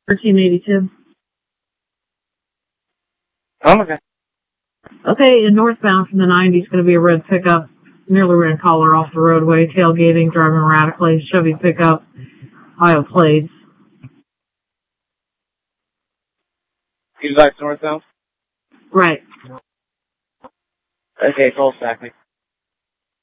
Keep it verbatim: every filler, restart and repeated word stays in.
thirteen eighty-two. Oh, okay. Okay, and northbound from the ninety is going to be a red pickup, nearly ran collar off the roadway, tailgating, driving erratically, Chevy pickup, Iowa plates. You like northbound? Right. Okay, call stack me.